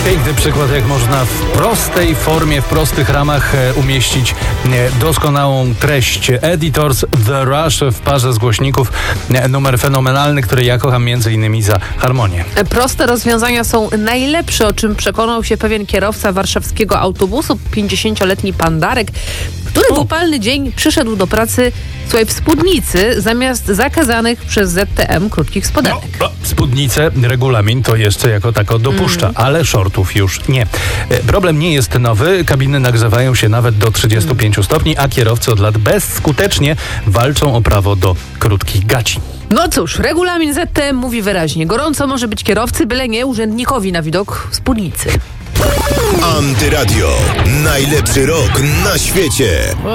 Piękny przykład, jak można w prostej formie, w prostych ramach umieścić doskonałą treść. Editors The Rush w parze z głośników. Numer fenomenalny, który ja kocham m.in. za harmonię. Proste rozwiązania są najlepsze, o czym przekonał się pewien kierowca warszawskiego autobusu, 50-letni pan Darek, który w upalny dzień przyszedł do pracy w spódnicy zamiast zakazanych przez ZTM krótkich spodenek. Spódnicę regulamin to jeszcze jako tako dopuszcza, ale shortów już nie. Problem nie jest nowy. Kabiny nagrzewają się nawet do 35 stopni, a kierowcy od lat bezskutecznie walczą o prawo do krótkich gaci. No cóż, regulamin ZTM mówi wyraźnie. Gorąco może być kierowcy, byle nie urzędnikowi na widok spódnicy. Antyradio. Najlepszy rok na świecie.